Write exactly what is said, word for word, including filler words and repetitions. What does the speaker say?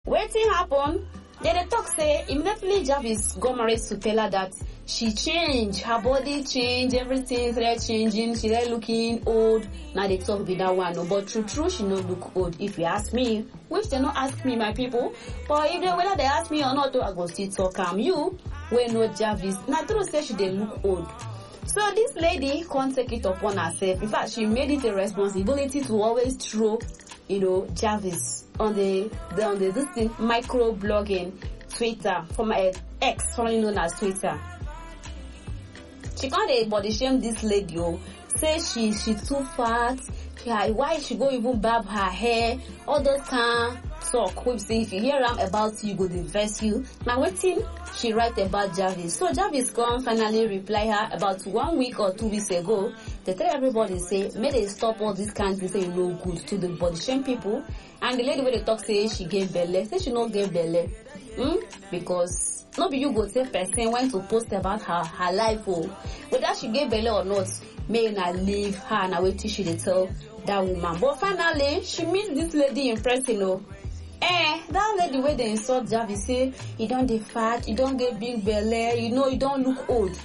Wetin happen? Then they talk say immediately Jarvis got married to tell her that she changed, her body changed, everything started changing, she started looking old. Now they talk be that one, no. But true true she no look old if you ask me, which they not ask me, my people. But if they whether they ask me or not, I go still talk am. You wey know Jarvis, na true say she dey look old. So this lady can't take it upon herself. In fact, she made it a responsibility to always throw, you know, Jarvis on the, the on the this thing, micro blogging Twitter, from uh, X, formerly known as Twitter. She can't uh, body shame this lady, oh, say she she too fat. She, why she go even barb her hair? All those kind talk. We say if you hear am about you, go dey vex you. Now wetin she write about Jarvis? So Jarvis come finally reply her about one week or two weeks ago. They tell everybody say make they stop all this kind thing say you no good to the body shame people. And the lady wey dey talk say she get belle, say she no get belle. Hmm? Because no be you go tell person when to post about her her life, oh, whether she get belle or not. May na leave her na wetin she dey tell that woman. But finally she meet this lady in person, oh. Eh, that lady wey dey insult Jarvis say you don dey fat, you don get big belle, you know you don look old.